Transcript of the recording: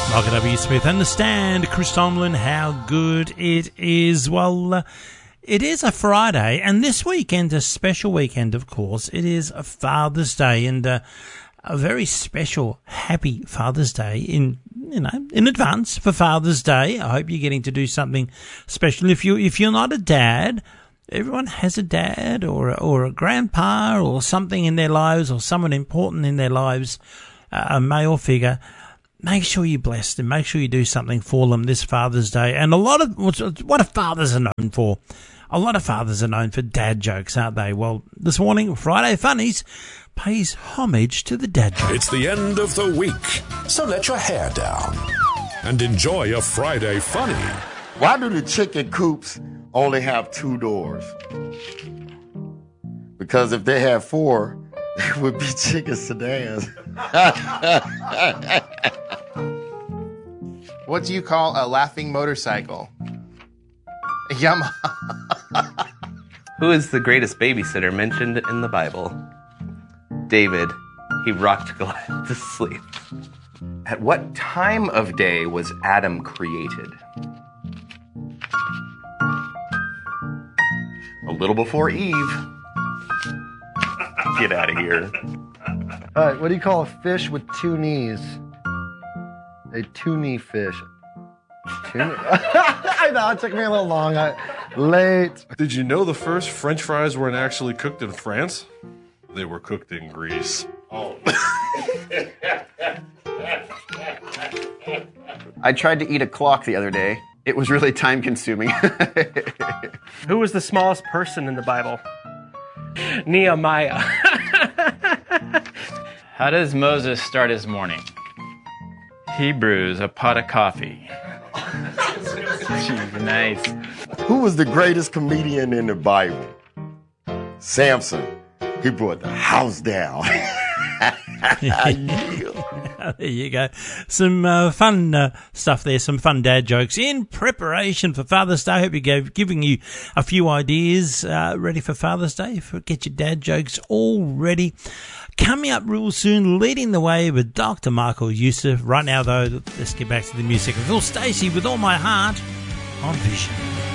Margaret W. Smith and The Stand, Chris Tomlin, how good it is. Well, it is a Friday, and this weekend, a special weekend, of course. It is a Father's Day, and a very special, happy Father's Day in advance for Father's Day. I hope you're getting to do something special. If you're not a dad, everyone has a dad or a grandpa or something in their lives, or someone important in their lives, a male figure. Make sure you're blessed and make sure you do something for them this Father's Day. And what are fathers are known for? A lot of fathers are known for dad jokes, aren't they? Well, this morning, Friday Funnies pays homage to the dad joke. It's the end of the week, so let your hair down and enjoy a Friday Funny. Why do the chicken coops only have 2 doors? Because if they had 4, it would be chicken sedans. What do you call a laughing motorcycle? A Yamaha. Who is the greatest babysitter mentioned in the Bible? David. He rocked Goliath to sleep. At what time of day was Adam created? A little before Eve. Get out of here. All right, what do you call a fish with 2 knees? A 2-knee fish. I know, it took me a little long. Late. Did you know the first French fries weren't actually cooked in France? They were cooked in Greece. Oh. I tried to eat a clock the other day. It was really time consuming. Who was the smallest person in the Bible? Nehemiah. How does Moses start his morning? He brews a pot of coffee. Jeez, nice. Who was the greatest comedian in the Bible? Samson. He brought the house down. There you go. Some fun stuff there, some fun dad jokes in preparation for Father's Day. I hope you're giving you a few ideas ready for Father's Day. Get your dad jokes all ready. Coming up real soon, leading the way with Dr. Michael Youssef. Right now, though, let's get back to the music. Phil Stacey with All My Heart on Vision.